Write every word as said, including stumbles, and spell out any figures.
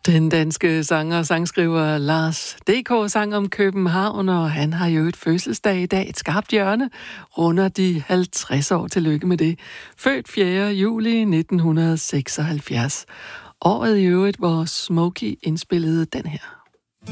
Den danske sanger og sangskriver Lars D K sang om København, og han har jo et fødselsdag i dag. Et skarpt hjørne runder de halvtreds år. Tillykke med det. Født fjerde juli nitten seksoghalvfjerds. Året i øvrigt, hvor Smokey indspillede den her.